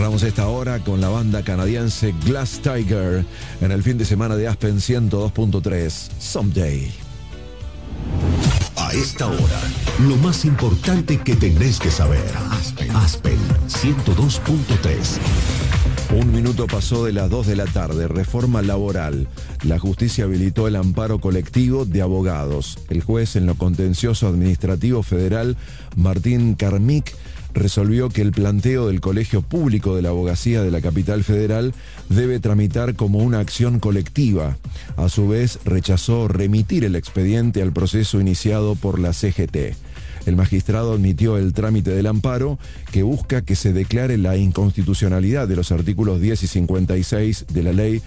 Cerramos esta hora con la banda canadiense Glass Tiger en el fin de semana de Aspen 102.3, Someday. A esta hora, lo más importante que tenés que saber. Aspen 102.3. Un minuto pasó de las 2 de la tarde. Reforma laboral. La justicia habilitó el amparo colectivo de abogados. El juez en lo contencioso administrativo federal, Martín Carmick, resolvió que el planteo del Colegio Público de la Abogacía de la Capital Federal debe tramitar como una acción colectiva. A su vez, rechazó remitir el expediente al proceso iniciado por la CGT. El magistrado admitió el trámite del amparo, que busca que se declare la inconstitucionalidad de los artículos 10 y 56 de la ley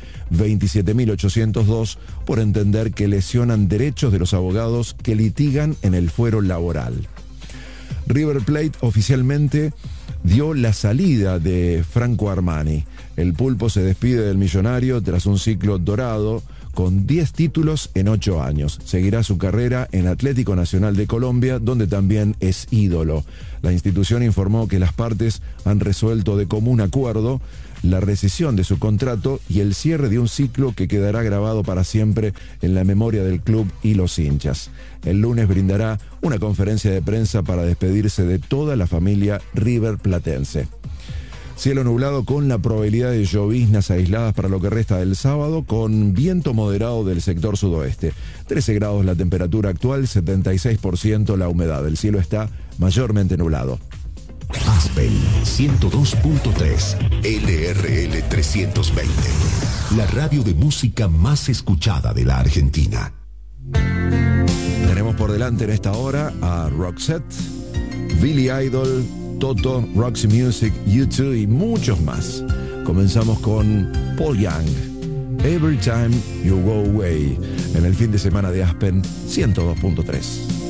27.802 por entender que lesionan derechos de los abogados que litigan en el fuero laboral. River Plate oficialmente dio la salida de Franco Armani. El pulpo se despide del millonario tras un ciclo dorado con 10 títulos en 8 años. Seguirá su carrera en Atlético Nacional de Colombia, donde también es ídolo. La institución informó que las partes han resuelto de común acuerdo la rescisión de su contrato y el cierre de un ciclo que quedará grabado para siempre en la memoria del club y los hinchas. El lunes brindará una conferencia de prensa para despedirse de toda la familia River Platense. Cielo nublado con la probabilidad de lloviznas aisladas para lo que resta del sábado, con viento moderado del sector sudoeste. 13 grados la temperatura actual, 76% la humedad. El cielo está mayormente nublado. Aspen 102.3 LRL 320, la radio de música más escuchada de la Argentina. Tenemos por delante en esta hora a Roxette, Billy Idol, Toto, Roxy Music, U2 y muchos más. Comenzamos con Paul Young, Every Time You Go Away, en el fin de semana de Aspen 102.3.